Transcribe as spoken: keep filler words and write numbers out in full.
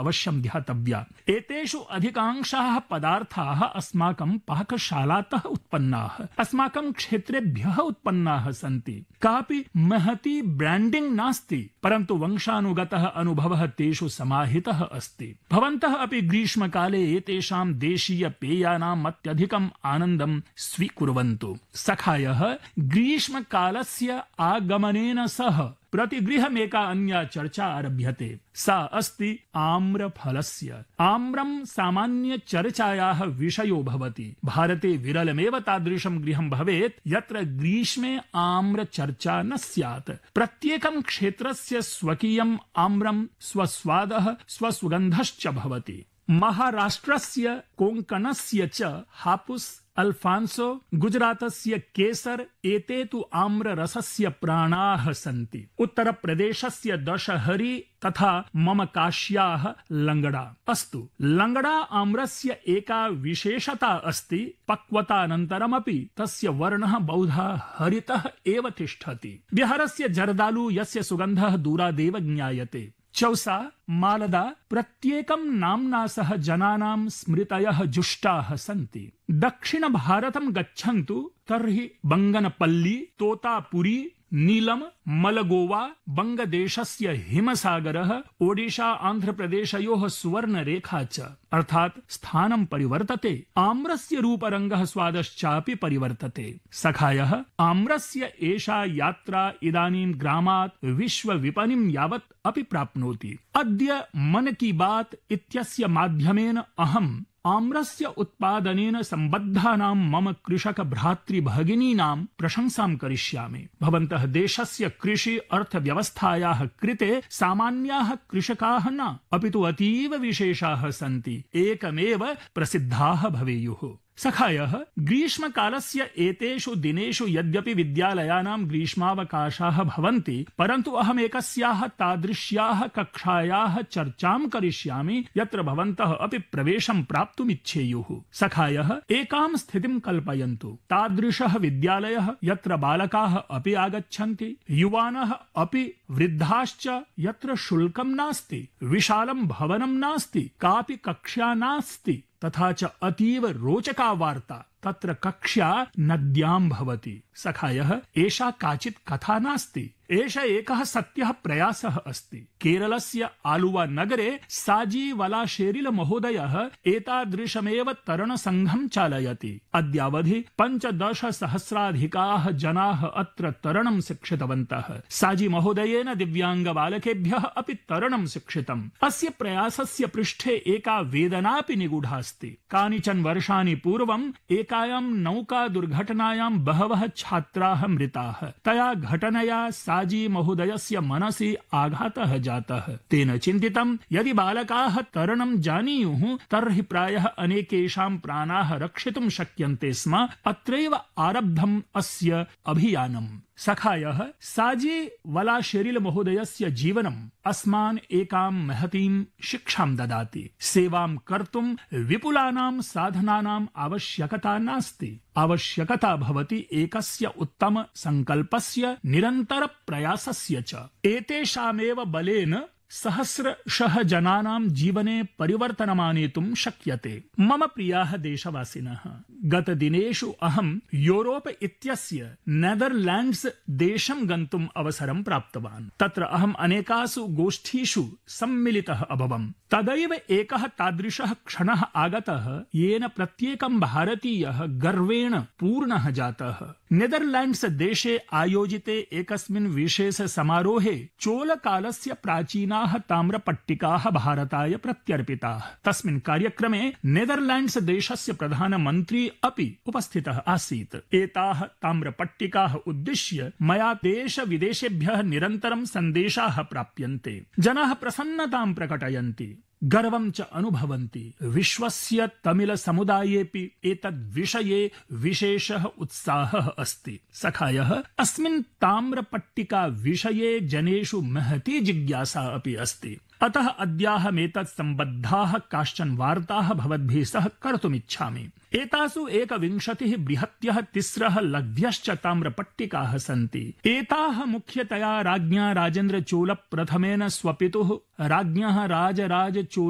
अवश्यं ध्यातव्या। एतेषु अधिकांशाः पदार्थाः अस्माकं पाकशालातः उत्पन्नाः, अस्माकं क्षेत्रेभ्यः उत्पन्नाः सन्ति। कापि महती ब्रांडिंग नास्ति, परन्तु वंशानुगतः अनुभवः तेषु समाहितः अस्ति। भवन्तः अपि ग्रीष्मकाले एतेषां देशीय पेयानाम् अत्यधिकम् आनन्दं स्वीकुर्वन्तु। सखायः, ग्रीष्मकालस्य आगमनेन सह प्रतिगृहमेका अन्या चर्चा आरभ्यते। सा अस्ति आम्रफलस्य। आम्रं सामान्य चर्चायाः विषयो भवति। भारते विरलमेव तादृशं गृहं भवेत् यत्र ग्रीष्मे आम्रचर्चा न स्यात्। प्रत्येकं क्षेत्रस्य स्वकीयम् आम्रं स्वस्वादः स्वसुगन्धश्च भवति। महाराष्ट्रस्य कोङ्कणस्य च हापुस्, अल्फांसो, गुजरातस्य केसर एते तु आम्ररसस्य प्राणाः सन्ति। उत्तरप्रदेशस्य दशहरी तथा मम काश्याः लंगड़ा। अस्तु, लंगड़ा आम्रस्य एका विशेषता अस्ति, पक्वतानन्तरमपि तस्य वर्णः बहुधा हरितः एव तिष्ठति। बिहारस्य जर्दालु यस्य सुगन्धः दूरादेव ज्ञायते। चौसा, मालदा प्रत्येकं नाम्ना सह जनानां स्मृतयः जुष्टाः सन्ति। दक्षिण भारतं गच्छन्तु तर्हि बंगनपल्ली, तोतापुरी, नीलम, मलगोवा, बंगदेशस्य हिमसागरः, ओडिशा आन्ध्रप्रदेशयोः सुवर्णरेखा च अर्थात् स्थानं परिवर्तते। आम्रस्य रूपरङ्गः स्वादश्चापि परिवर्तते। सखायः, आम्रस्य एषा यात्रा इदानीं ग्रामात् विश्वविपणिं यावत् अपि प्राप्नोति। अद्य मन की बात इत्यस्य माध्यमेन अहम् आम्रस्य उत्पादनेन सम्बद्धानां मम कृषक भ्रातृभगिनीनां प्रशंसां करिष्यामि। भवन्तः देशस्य कृषि अर्थव्यवस्थायाः कृते सामान्याः कृषकाः न, अपितु अतीव विशेषाः सन्ति, एकमेव प्रसिद्धाः भवेयुः। सखायः, ग्रीष्मकालस्य एतेषु दिनेषु यद्यपि विद्यालयानां ग्रीष्मावकाशाः भवन्ति, परन्तु अहम् एकस्याः तादृश्याः कक्षायाः चर्चां करिष्यामि यत्र भवन्तः अपि प्रवेशं प्राप्तुमिच्छेयुः। सखायः, एकां स्थितिं कल्पयन्तु। तादृशः विद्यालयः यत्र बालकाः अपि आगच्छन्ति, युवानः अपि वृद्धाश्च, यत्र शुल्कं नास्ति, विशालं भवनं नास्ति, कापि कक्षा नास्ति, तथा च अतीव रोचका वार्ता। तत्र कक्षा नद्यां भवति। सखायः, एषा काचित् कथा नास्ति, एष एकः सत्यः प्रयासः अस्ति। केरलस्य आलुवा नगरे साजी वलाशेरिल महोदयः एतादृशमेव तरणसङ्घं चालयति। अद्यावधि पञ्चदश सहस्राधिकाः जनाः अत्र तरणं शिक्षितवन्तः। साजी महोदयेन दिव्याङ्गबालकेभ्यः अपि तरणं शिक्षितम्। अस्य प्रयासस्य पृष्ठे एका वेदनापि निगूढास्ति। कानिचन वर्षाणि पूर्वम् एकायां नौका दुर्घटनायां बहवः छात्राः मृताः। तया घटनया साजी महोदयस्य मनसि आघातः जातः। तेन चिन्तितं, यदि बालकाः तरणं जानीयुः तर्हि प्रायः अनेकेषां प्राणाः रक्षितुं शक्यन्ते स्म। अत्रैव आरब्धम् अस्य अभियानम्। सखायः, साजी वलाशेरिल महोदयस्य जीवनम् अस्मान् एकां महतीं शिक्षां ददाति। सेवां कर्तुं विपुलानां साधनानाम् आवश्यकता नास्ति। आवश्यकता भवति एकस्य उत्तम संकल्पस्य, निरन्तर प्रयासस्य च। एतेषामेव बलेन सहस्रशः जनानां जीवने परिवर्तनमानेतुं शक्यते। मम प्रियाः देशवासिनः, गतदिनेषु अहं यूरोप इत्यस्य नेदरलैंड्स देशं गन्तुम् अवसरं प्राप्तवान्। तत्र अहम् अनेकासु गोष्ठीषु सम्मिलितः अभवम्। तदैव एकः तादृशः क्षणः आगतः येन प्रत्येकं भारतीयः गर्वेण पूर्णः जातः। नेदरलैंड्स देशे आयोजिते एकस्मिन् विशेष समारोहे चोलकालस्य प्राचीना ताम्रपट्टिकाः भारताय प्रत्यर्पिताः। तस्मिन् कार्यक्रमे नेदरलैंड्स देशस्य प्रधानमन्त्री अपि उपस्थितः आसीत्। एताः ताम्रपट्टिकाः उद्दिश्य मया देश विदेशेभ्यः निरन्तरं सन्देशाः प्राप्यन्ते। जनाः प्रसन्नतां प्रकटयन्ति, गर्वं च अनुभवन्ति। विश्वस्य तमिल समुदायेऽपि एतद्विषये विशेषः उत्साहः अस्ति। सखायः, अस्मिन् ताम्रपट्टिका विषये जनेषु महती जिज्ञासा अपि अस्ति। अतः अद्याहमेतत् सम्बद्धाः काश्चन वार्ताः भवद्भिः सह कर्तुमिच्छामि। एतासु एकविंशतिः बृहत्यः तिस्रः लघ्व्यश्च ताम्रपट्टिकाः सन्ति। एताः मुख्यतया राज्ञा राजेन्द्र चोल प्रथमेन स्वपितुः राज्ञः राजराज चोल